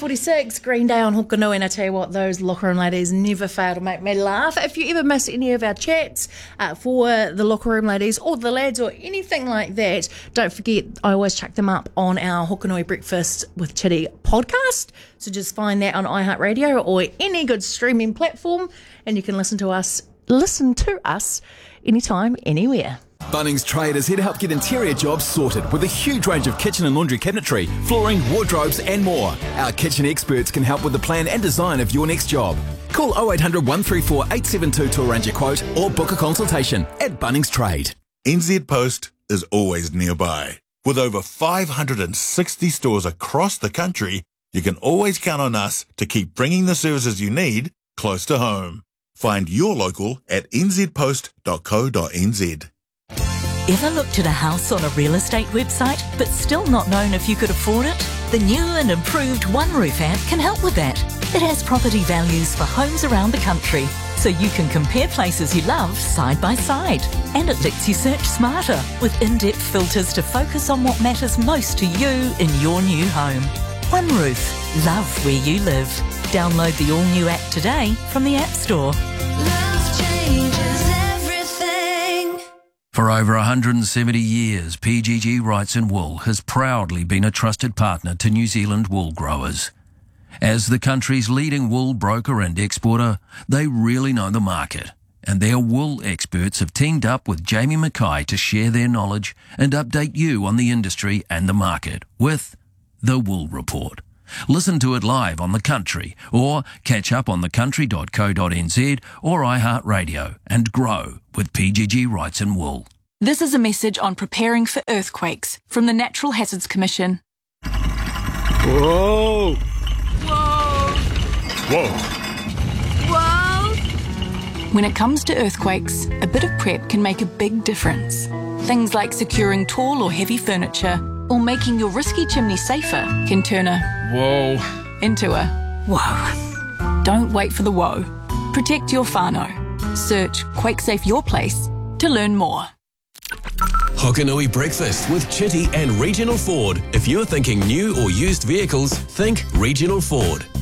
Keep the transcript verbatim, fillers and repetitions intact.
forty-six, Green Day on Hokanui, and I tell you what, those locker room ladies never fail to make me laugh. If you ever miss any of our chats uh, for the locker room ladies or the lads or anything like that, don't forget, I always chuck them up on our Hokanui Breakfast with Chitty podcast. So just find that on iHeartRadio or any good streaming platform, and you can listen to us, listen to us anytime, anywhere. Bunnings Trade is here to help get interior jobs sorted with a huge range of kitchen and laundry cabinetry, flooring, wardrobes and more. Our kitchen experts can help with the plan and design of your next job. Call oh eight hundred, one three four, eight seven two to arrange a quote or book a consultation at Bunnings Trade. N Z Post is always nearby. With over five hundred sixty stores across the country, you can always count on us to keep bringing the services you need close to home. Find your local at n z post dot co dot n z. Ever looked at a house on a real estate website but still not known if you could afford it? The new and improved One Roof app can help with that. It has property values for homes around the country, so you can compare places you love side by side. And it lets you search smarter with in-depth filters to focus on what matters most to you in your new home. One Roof. Love where you live. Download the all-new app today from the App Store. Love changes everything. For over one hundred seventy years, P G G Wrights and Wool has proudly been a trusted partner to New Zealand wool growers. As the country's leading wool broker and exporter, they really know the market, and their wool experts have teamed up with Jamie Mackay to share their knowledge and update you on the industry and the market with The Wool Report. Listen to it live on The Country or catch up on the country dot co dot n z or iHeartRadio and grow with P G G Wrights and Wool. This is a message on preparing for earthquakes from the Natural Hazards Commission. Whoa! Whoa! Whoa! Whoa! When it comes to earthquakes, a bit of prep can make a big difference. Things like securing tall or heavy furniture or making your risky chimney safer can turn a Whoa! into a whoa. Don't wait for the whoa. Protect your whānau. Search QuakeSafe Your Place to learn more. Hokanui Breakfast with Chitty and Regional Ford. If you're thinking new or used vehicles, think Regional Ford.